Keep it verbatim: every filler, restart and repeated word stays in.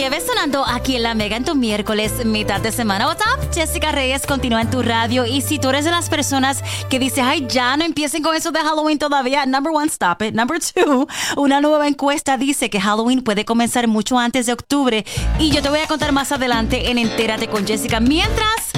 Jueves sonando aquí en La Mega en tu miércoles, mitad de semana. What's up? Jessica Reyes continúa en tu radio. Y si tú eres de las personas que dices, ay, ya no empiecen con eso de Halloween todavía. Number one, stop it. Number two, una nueva encuesta dice que Halloween puede comenzar mucho antes de octubre. Y yo te voy a contar más adelante en Entérate con Jessica. Mientras,